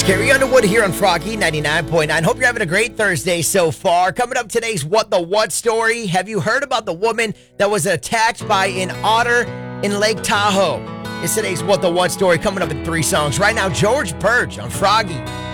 Carrie Underwood here on Froggy 99.9. Hope you're having a great Thursday so far. Coming up today's What the What story. Have you heard about the woman that was attacked by an otter in Lake Tahoe? It's today's What the What story coming up in 3 songs. Right now, George Birch on Froggy